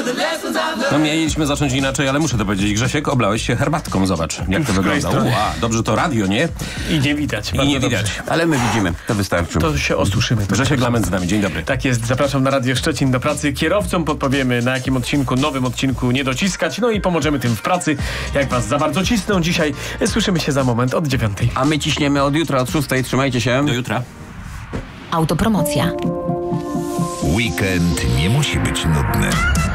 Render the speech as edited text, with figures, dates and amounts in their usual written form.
No mieliśmy zacząć inaczej, ale muszę to powiedzieć. Grzesiek, oblałeś się herbatką, zobacz jak to wygląda. Dobrze, to radio, nie? I nie widać. I nie widać. Ale my widzimy, to wystarczy. To się osuszymy. Grzesiek Lament z nami, dzień dobry. Tak jest, zapraszam na Radio Szczecin do pracy. Kierowcom podpowiemy, na jakim odcinku, nowym odcinku nie dociskać. No i pomożemy tym w pracy. Jak was za bardzo cisną dzisiaj, słyszymy się za moment od 9. A my ciśniemy od jutra, od 6. Trzymajcie się. Do jutra. Autopromocja. Weekend nie musi być nudny.